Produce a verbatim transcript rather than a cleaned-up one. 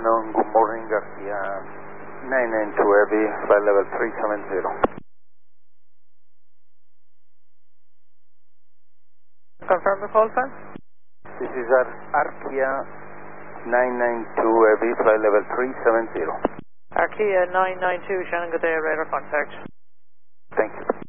afternoon, good morning, Garcia nine nine two Heavy, flight level three seven zero. Confirm the call sign? This is Ar Arkia nine nine two Heavy, flight level three seven zero. Arkia nine nine two, Shannon, good day, radar contact. Thank you.